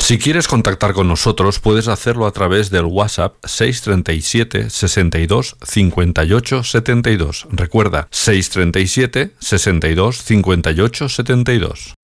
Si quieres contactar con nosotros, puedes hacerlo a través del WhatsApp 637 62 58 72. Recuerda, 637 62 58 72.